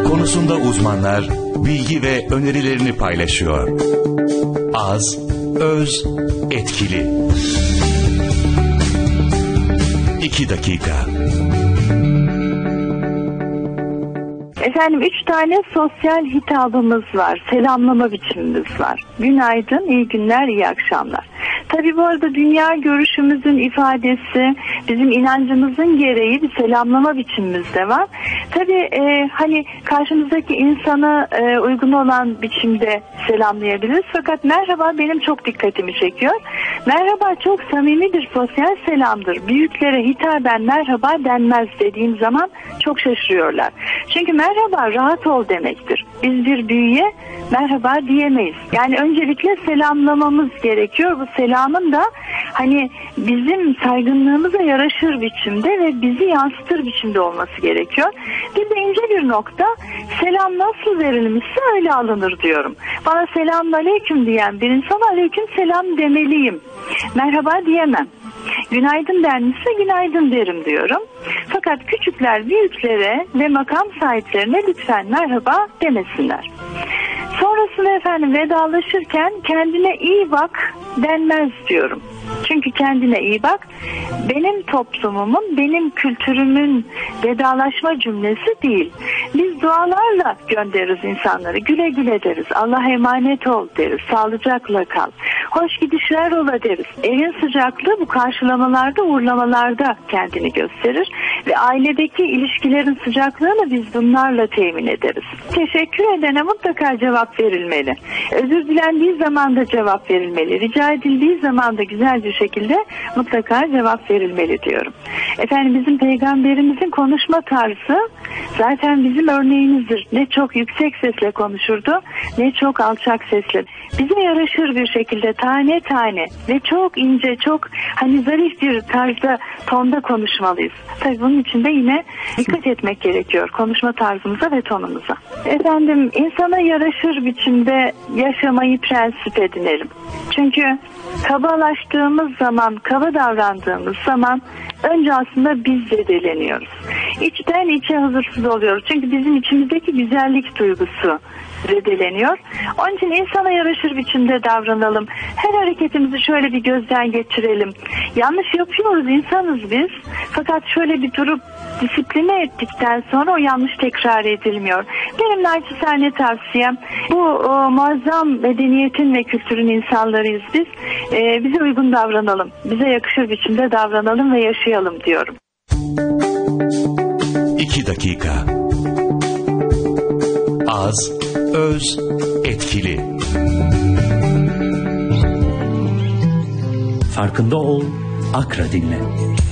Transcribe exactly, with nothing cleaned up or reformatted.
Konusunda uzmanlar bilgi ve önerilerini paylaşıyor. Az, öz, etkili. İki dakika. Efendim üç tane sosyal hitabımız var, selamlama biçimimiz var. Günaydın, iyi günler, iyi akşamlar. Tabii bu arada dünya görüşümüzün ifadesi, bizim inancımızın gereği bir selamlama biçimimiz de var. Tabii e, hani karşımızdaki insana e, uygun olan biçimde selamlayabiliriz. Fakat merhaba benim çok dikkatimi çekiyor. Merhaba çok samimi bir sosyal selamdır. Büyüklere hitaben merhaba denmez dediğim zaman çok şaşırıyorlar. Çünkü merhaba rahat ol demektir. Biz bir büyüye merhaba diyemeyiz. Yani öncelikle selamlamamız gerekiyor. Bu selamın da hani bizim saygınlığımıza yaraşır biçimde ve bizi yansıtır biçimde olması gerekiyor. Bir de ince bir nokta, selam nasıl verilmişse öyle alınır diyorum. Bana selamun aleyküm diyen bir insana aleyküm selam demeliyim. Merhaba diyemem. Günaydın denmişse günaydın derim diyorum. Fakat küçükler büyüklere ve makam sahiplerine lütfen merhaba demesinler. Sonrasında efendim vedalaşırken kendine iyi bak denmez diyorum. Çünkü kendine iyi bak benim toplumumun, benim kültürümün vedalaşma cümlesi değil. Biz dualarla göndeririz insanları. Güle güle deriz. Allah'a emanet ol deriz. Sağlıcakla kal. Hoş gidişler ola deriz. Evin sıcaklığı bu karşılamalarda, uğurlamalarda kendini gösterir. Ve ailedeki ilişkilerin sıcaklığını biz bunlarla temin ederiz. Teşekkür edene mutlaka cevap verilmeli. Özür dilendiği zaman da cevap verilmeli. Rica edildiği zaman da güzel bir şekilde mutlaka cevap verilmeli diyorum. Efendim bizim peygamberimizin konuşma tarzı zaten bizim örneğimizdir. Ne çok yüksek sesle konuşurdu, ne çok alçak sesle. Bize yaraşır bir şekilde tane tane ve çok ince, çok hani zarif bir tarzda, tonda konuşmalıyız. Tabii bunun için de yine dikkat etmek gerekiyor konuşma tarzımıza ve tonumuza. Efendim insana yaraşır biçimde yaşamayı prensip edinelim. Çünkü kabalaştığımız zaman, kaba davrandığımız zaman önce aslında biz zedeleniyoruz. İçten içe huzursuz oluyoruz. Çünkü bizim içimizdeki güzellik duygusu zedeleniyor. Onun için insana yaraşır biçimde davranalım. Her hareketimizi şöyle bir gözden geçirelim. Yanlış yapıyoruz, insanız biz. Fakat şöyle bir durup disipline ettikten sonra o yanlış tekrar edilmiyor. Benim naçizane tavsiyem bu o, muazzam medeniyetin ve kültürün insanlarıyız biz. Ee, bize uygun davranalım. Bize yakışır biçimde davranalım ve yaşayalım diyorum. İki dakika. Az, öz, etkili. Farkında ol, Akra dinle.